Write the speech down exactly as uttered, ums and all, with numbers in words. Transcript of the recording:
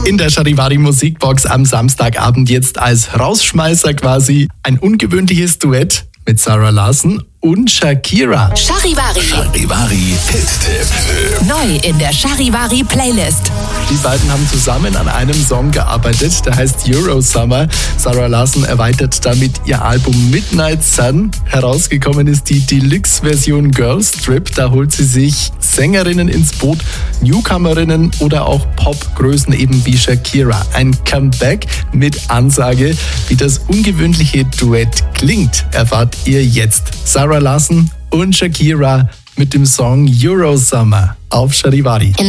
In der Charivari Musikbox am Samstagabend jetzt als Rausschmeißer quasi ein ungewöhnliches Duett mit Zara Larsson und Shakira. Charivari. Charivari Hit-Tipp. Neu in der Charivari Playlist. Die beiden haben zusammen an einem Song gearbeitet, der heißt Euro Summer. Zara Larsson erweitert damit ihr Album Midnight Sun. Herausgekommen ist die Deluxe-Version Girls Trip. Da holt sie sich Sängerinnen ins Boot, Newcomerinnen oder auch Popgrößen eben wie Shakira. Ein Comeback mit Ansage. Wie das ungewöhnliche Duett klingt, erfahrt ihr jetzt. Zara Larsson und Shakira mit dem Song Euro Summer auf Charivari.